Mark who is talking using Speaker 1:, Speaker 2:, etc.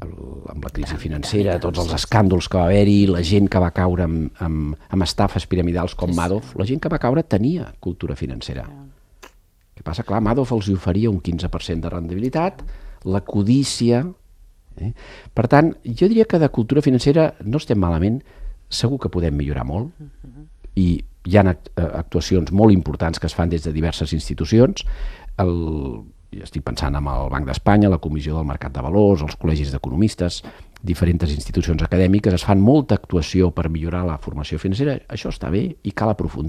Speaker 1: amb la crisi financera, tots els escàndols que va haver-hi, la gent que va caure amb estafes piramidals com Madoff, la gent que va caure tenia cultura financera. El que passa, clar, Madoff els oferia un 15% de rendibilitat, la codícia... Per tant, jo diria que de cultura financera no estem malament, segur que podem millorar molt, i hi ha actuacions molt importants que es fan des de diverses institucions. Estic pensant en el Banc d'Espanya, la Comissió del Mercat de Valors, els col·legis d'economistes, diferents institucions acadèmiques, es fan molta actuació per millorar la formació financera. Això està bé i cal aprofundir.